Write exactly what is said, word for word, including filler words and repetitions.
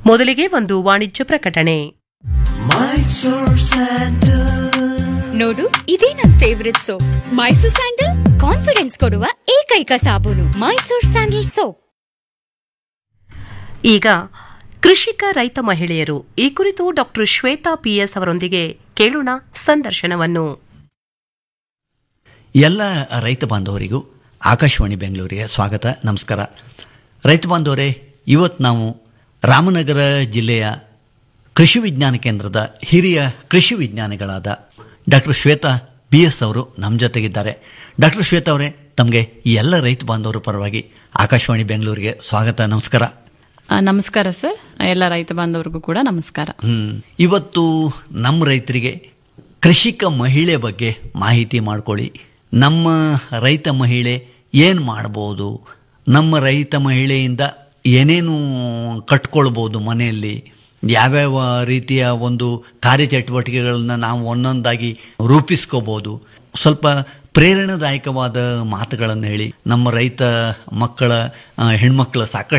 ಮೊದಲಿಗೆ ಒಂದು ವಾಣಿಜ್ಯ ಪ್ರಕಟಣೆ. ನೋಡು, ಇದೇ ನನ್ favourite soap. Mysore sandal confidence ಕೊಡುವ ಏಕೈಕ ಸಾಬೂನು. Mysore sandal soap. ಈಗ ಕೃಷಿಕ ರೈತ ಮಹಿಳೆಯರು ಈ ಕುರಿತು ಡಾಕ್ಟರ್ ಶ್ವೇತಾ ಪಿಎಸ್ ಅವರೊಂದಿಗೆ ಕೇಳೋಣ ಸಂದರ್ಶನವನ್ನು. ಎಲ್ಲ ರೈತ ಬಾಂಧವರಿಗೂ ಆಕಾಶವಾಣಿ ಬೆಂಗಳೂರಿಗೆ ಸ್ವಾಗತ, ನಮಸ್ಕಾರ. ರೈತ ಬಾಂಧವರೇ, ಇವತ್ತು ನಾವು ರಾಮನಗರ ಜಿಲ್ಲೆಯ ಕೃಷಿ ವಿಜ್ಞಾನ ಕೇಂದ್ರದ ಹಿರಿಯ ಕೃಷಿ ವಿಜ್ಞಾನಿಗಳಾದ ಡಾಕ್ಟರ್ ಶ್ವೇತಾ ಬಿ ಎಸ್ ಅವರು ನಮ್ಮ ಜೊತೆಗಿದ್ದಾರೆ. ಡಾಕ್ಟರ್ ಶ್ವೇತಾ ಅವರೇ, ತಮಗೆ ಈ ಎಲ್ಲ ರೈತ ಬಾಂಧವರ ಪರವಾಗಿ ಆಕಾಶವಾಣಿ ಬೆಂಗಳೂರಿಗೆ ಸ್ವಾಗತ, ನಮಸ್ಕಾರ. ನಮಸ್ಕಾರ ಸರ್, ಎಲ್ಲ ರೈತ ಬಾಂಧವರಿಗೂ ಕೂಡ ನಮಸ್ಕಾರ. ಹ್ಮ್ ಇವತ್ತು ನಮ್ಮ ರೈತರಿಗೆ ಕೃಷಿಕ ಮಹಿಳೆ ಬಗ್ಗೆ ಮಾಹಿತಿ ಮಾಡ್ಕೊಳ್ಳಿ. ನಮ್ಮ ರೈತ ಮಹಿಳೆ ಏನು ಮಾಡ್ಬೋದು, ನಮ್ಮ ರೈತ ಮಹಿಳೆಯಿಂದ ಏನೇನು ಕಟ್ಕೊಳ್ಬೋದು, ಮನೆಯಲ್ಲಿ ಯಾವ್ಯಾವ ರೀತಿಯ ಒಂದು ಕಾರ್ಯಚಟುವಟಿಕೆಗಳನ್ನ ನಾವು ಒಂದೊಂದಾಗಿ ರೂಪಿಸ್ಕೋಬೋದು, ಸ್ವಲ್ಪ ಪ್ರೇರಣಾದಾಯಕವಾದ ಮಾತುಗಳನ್ನು ಹೇಳಿ ನಮ್ಮ ರೈತ ಮಕ್ಕಳ ಹೆಣ್ಮಕ್ಳ ಸಾಕಷ್ಟು